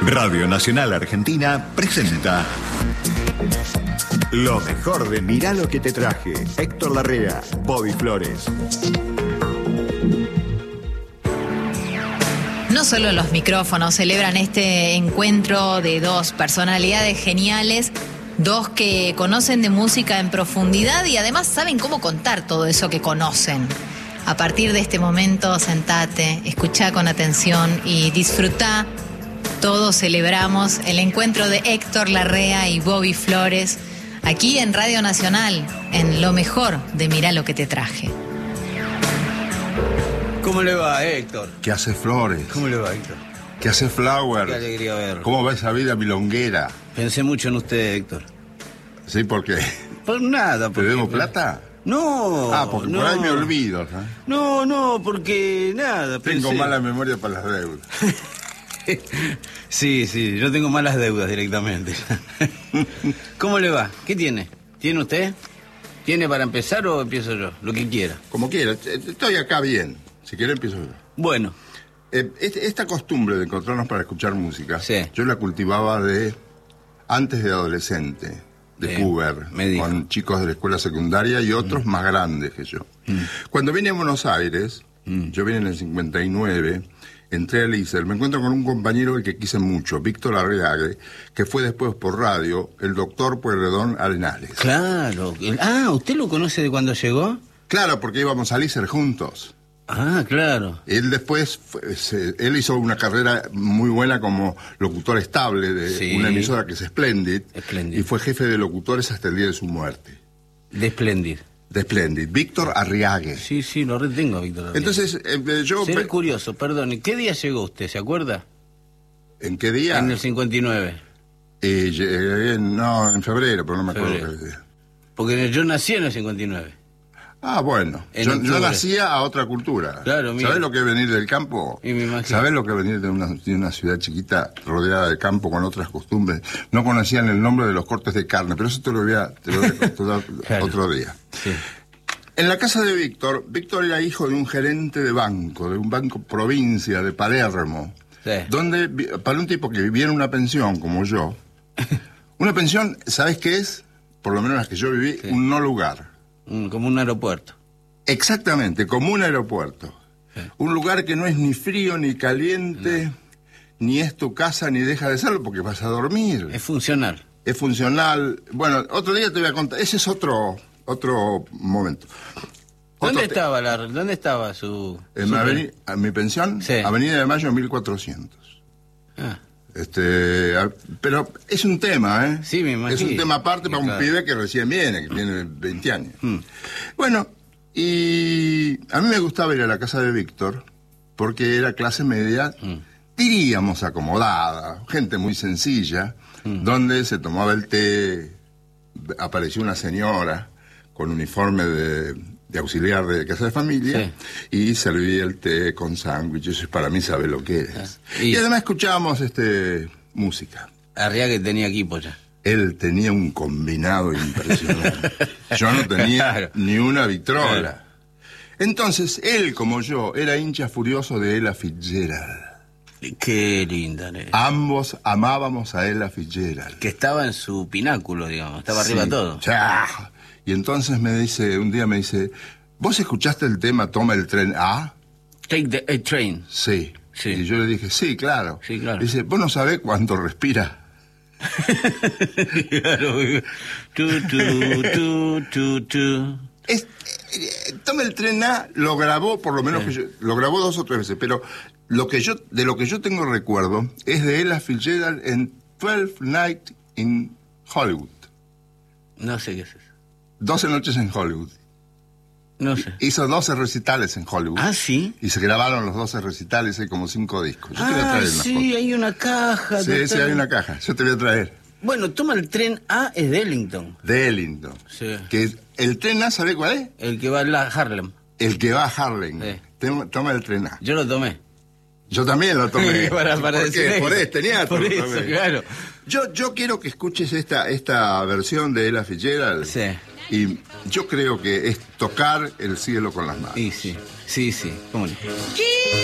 Radio Nacional Argentina presenta lo mejor de Mirá lo que te traje. Héctor Larrea, Bobby Flores. No solo los micrófonos celebran este encuentro de dos personalidades geniales, dos que conocen de música en profundidad y además saben cómo contar todo eso que conocen. A partir de este momento, sentate, escuchá con atención y disfrutá. Todos celebramos el encuentro de Héctor Larrea y Bobby Flores aquí en Radio Nacional, en lo mejor de Mirá lo que te traje. ¿Cómo le va, Héctor? ¿Qué hace Flores? ¿Cómo le va, Héctor? ¿Qué hace Flower? Qué alegría verlo. ¿Cómo va esa vida milonguera? Pensé mucho en usted, Héctor. ¿Sí? ¿Por qué? Por nada. ¿Te debo plata? No. Porque no. por ahí me olvido, ¿eh? No, porque nada. Tengo mala memoria para las deudas. Sí, yo tengo malas deudas directamente. ¿Cómo le va? ¿Qué tiene? ¿Tiene usted? ¿Tiene para empezar o empiezo yo? Lo que quiera. Como quiera. Estoy acá bien. Si quiere empiezo yo. Bueno. Esta costumbre de encontrarnos para escuchar música, sí, yo la cultivaba antes de adolescente, de puber, con chicos de la escuela secundaria y otros más grandes que yo. Cuando vine a Buenos Aires, yo vine en el 59, entré al ISER, me encuentro con un compañero que quise mucho, Víctor Arriague, que fue después por radio el doctor Pueyrredón Arenales. Claro. ¿Usted lo conoce de cuando llegó? Claro, porque íbamos al ISER juntos. Ah, claro. Él después, él hizo una carrera muy buena como locutor estable de una emisora que es Splendid. Y fue jefe de locutores hasta el día de su muerte. De Splendid. De Splendid. Víctor Arriague. Sí, lo retengo, Víctor Arriague. Entonces, yo... Seré curioso, perdón. ¿En qué día llegó usted? ¿Se acuerda? ¿En qué día? En el 59. Llegué en febrero, pero no me acuerdo qué día. Porque yo nací en el 59. Ah, bueno. Yo nacía a otra cultura. Claro, mira. ¿Sabés lo que es venir del campo? Y me imagino. ¿Sabés lo que es venir de una ciudad chiquita rodeada de campo con otras costumbres? No conocían el nombre de los cortes de carne, pero eso te lo voy a contar claro, otro día. Sí. En la casa de Víctor era hijo de un gerente de un banco provincia de Palermo, donde, para un tipo que vivía en una pensión como yo, una pensión, ¿sabés qué es? Por lo menos las que yo viví, un no lugar. Como un aeropuerto. Exactamente, como un aeropuerto. Sí. Un lugar que no es ni frío ni caliente, ni es tu casa ni deja de serlo porque vas a dormir. Es funcional. Es funcional. Bueno, otro día te voy a contar. Ese es otro momento. ¿Dónde estaba su... mi pensión? Sí. Avenida de Mayo 1400. Pero es un tema, ¿eh? Sí, me imagino. Es un tema aparte para un pibe que recién viene, que tiene 20 años. Bueno, y a mí me gustaba ir a la casa de Víctor porque era clase media, diríamos acomodada, gente muy sencilla, donde se tomaba el té, apareció una señora con uniforme de auxiliar de casa de familia, y servía el té con sándwiches. Eso para mí sabe lo que es. Y además escuchábamos música. Arriague tenía equipo ya. Él tenía un combinado impresionante. Yo no tenía ni una vitrola. Entonces, él, como yo, era hincha furioso de Ella Fitzgerald. Qué linda. Ambos amábamos a Ella Fitzgerald. Que estaba en su pináculo, digamos. Estaba arriba de todo. ¡Chah! Y entonces un día me dice, ¿vos escuchaste el tema Toma el tren A? Take the train. Sí. Y yo le dije, sí, claro. Sí, claro. Dice, ¿vos no sabés cuánto respira? Claro. Toma el tren A lo grabó, por lo menos lo grabó 2 o 3 veces, pero de lo que yo tengo recuerdo es de Ella Fitzgerald en 12 Nights in Hollywood. No sé qué es eso. 12 noches en Hollywood. No sé. Hizo 12 recitales en Hollywood. Ah, ¿sí? Y se grabaron los 12 recitales, hay como 5 discos. Yo te voy a traer unas fotos. Hay una caja. Sí, hay una caja. Yo te voy a traer. Bueno, Toma el tren A es de Ellington. De Ellington. Sí. El tren A, ¿sabe cuál es? El que va a Harlem. El que va a Harlem. Toma el tren A. Yo lo tomé. Yo también lo tomé. ¿Por qué? Por este teatro. Por eso, claro. Yo quiero que escuches esta versión de Ella Fitzgerald. Sí. Y yo creo que es tocar el cielo con las manos. Sí. ¿Cómo no?